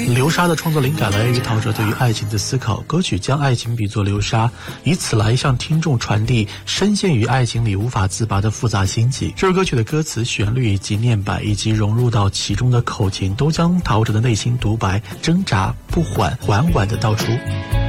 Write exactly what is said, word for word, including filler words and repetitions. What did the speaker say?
流沙的创作灵感来源于陶喆对于爱情的思考，歌曲将爱情比作流沙，以此来向听众传递深陷于爱情里无法自拔的复杂心情。这首歌曲的歌词、旋律以及念白以及融入到其中的口琴，都将陶喆的内心独白挣扎不缓缓缓地道出。